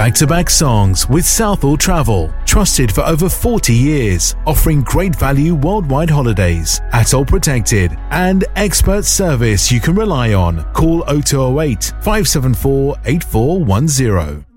Back-to-back songs with Southall Travel. Trusted for over 40 years. Offering great value worldwide holidays. ATOL protected. And expert service you can rely on. Call 0208 574 8410.